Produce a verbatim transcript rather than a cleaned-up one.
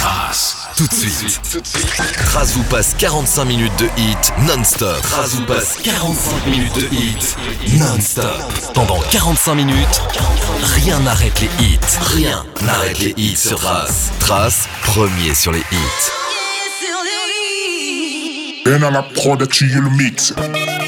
Trace. Tout de suite. Trace vous passe quarante-cinq minutes de hit non-stop. Trace vous passe quarante-cinq minutes de hit non-stop. Pendant quarante-cinq minutes, rien n'arrête les hits. Rien n'arrête les hits sur Trace. Trace, premier sur les hits. En à la prod, tu es le mix.